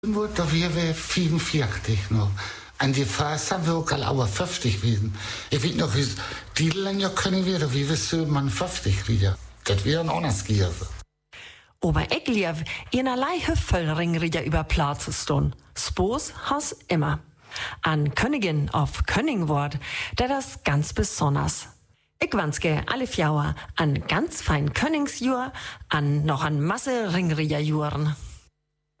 Wird da wir 45 noch. An die Fast haben wir auch alle 50 gewesen. Ich weiß noch, wie die Länder können wir, wie wir man 50 wieder. Das wäre auch noch Skiers. Aber ich lieb, in allerlei Hüffelringrieder über Platz stehen. Spos has immer. An Königin auf Könningwort, der das ganz besonders. Ich wünsche alle Fjauer an ganz fein Königsjur, an noch an Masse Ringriederjuren.